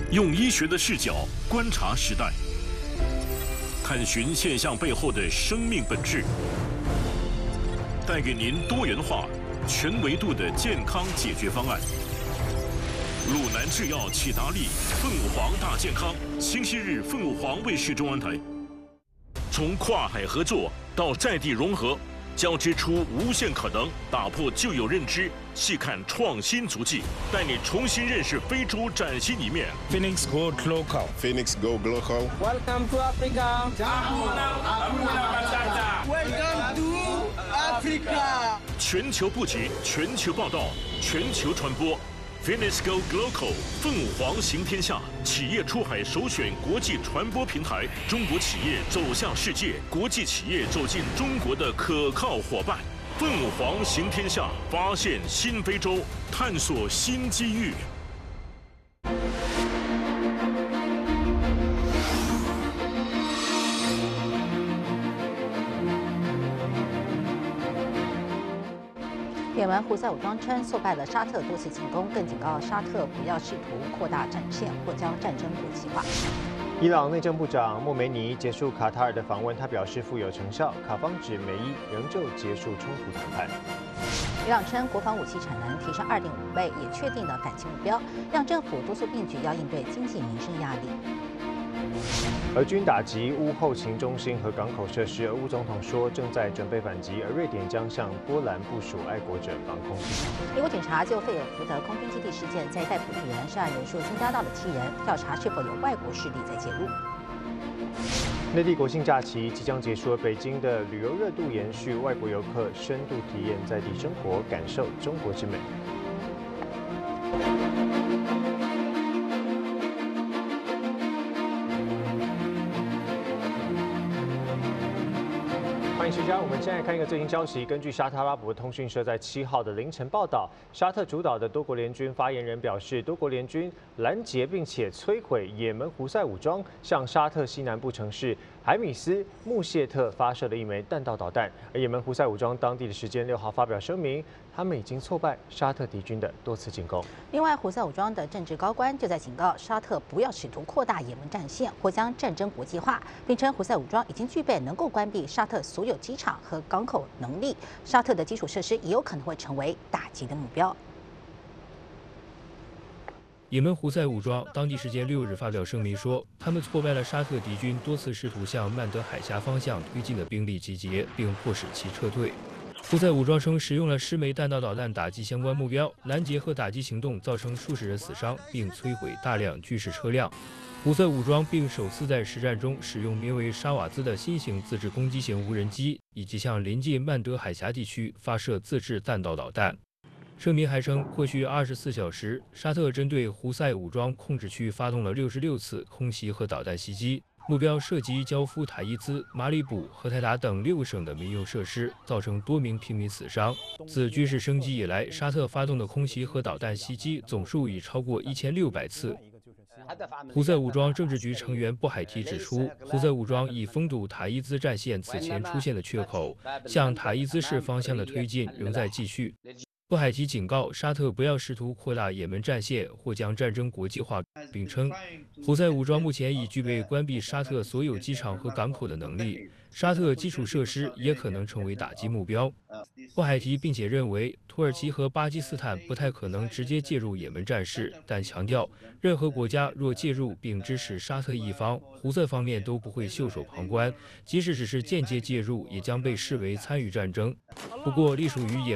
用医学的视角观察时代，探寻现象背后的生命本质，带给您多元化、全维度的健康解决方案。鲁南制药启达利凤凰大健康，星期日凤凰卫视中文台。从跨海合作到在地融合，交织出无限可能，打破旧有认知，细看创新足迹，带你重新认识非洲崭新一面。 Phoenix Go Global. Phoenix Go Global. Welcome to Africa. Welcome to Africa. 全球布局，全球报道，全球传播。Phoenix Go Global 凤凰行天下，企业出海首选国际传播平台，中国企业走向世界，国际企业走进中国的可靠伙伴。凤凰行天下，发现新非洲，探索新机遇。 也门胡塞武装称挫败了沙特多次进攻，更警告沙特不要试图扩大战线或将战争国际化。 伊朗内政部长莫梅尼结束卡塔尔的访问，他表示富有成效，卡方指美伊仍旧结束冲突谈判。 伊朗称国防武器产能提升2.5倍，也确定了反击目标，让政府督促并举要应对经济民生压力。 俄军打击乌后勤中心和港口设施，俄乌总统说正在准备反击，而瑞典将向波兰部署爱国者防空系统。 美国警察就费尔福德空军基地事件在逮捕艺人，涉案人数增加到了7人，调查是否有外国势力在介入。 内地国庆假期即将结束，北京的旅游热度延续，外国游客深度体验在地生活，感受中国之美。欢迎收看，我们现在看一个最新消息。根据沙特阿拉伯通讯社在7号的凌晨报道，沙特主导的多国联军发言人表示，多国联军拦截并且摧毁也门胡塞武装向沙特西南部城市海米斯穆谢特发射的一枚弹道导弹。而也门胡塞武装当地的时间6号发表声明，他们已经挫败沙特敌军的多次进攻。 另外，胡塞武装的政治高官就在警告沙特不要试图扩大也门战线或将战争国际化，并称胡塞武装已经具备能够关闭沙特所有机场和港口能力，沙特的基础设施也有可能会成为打击的目标。 也门胡塞武装当地时间6日发表声明说，他们挫败了沙特敌军多次试图向曼德海峡方向推进的兵力集结，并迫使其撤退。胡塞武装称，使用了10枚弹道导弹打击相关目标，拦截和打击行动造成数十人死伤，并摧毁大量军事车辆。胡塞武装并首次在实战中使用名为沙瓦兹的新型自制攻击型无人机，以及向临近曼德海峡地区发射自制弹道导弹。声明还称，过去24小时，沙特针对胡塞武装控制区发动了66次空袭和导弹袭击，目标涉及焦夫塔伊兹、马里卜、荷台达等6个省的民用设施，造成多名平民死伤。自军事升级以来，沙特发动的空袭和导弹袭击总数已超过1600次。胡塞武装政治局成员布海提指出，胡塞武装已封堵塔伊兹战线此前出现的缺口，向塔伊兹市方向的推进仍在继续。布海提警告沙特不要试图扩大也门战线或将战争国际化，并称胡塞武装目前已具备关闭沙特所有机场和港口的能力，沙特基础设施也可能成为打击目标。布海提并且认为，土耳其和巴基斯坦不太可能直接介入也门战事，但强调任何国家若介入并支持沙特一方，胡塞方面都不会袖手旁观，即使只是间接介入，也将被视为参与战争。不过，隶属于也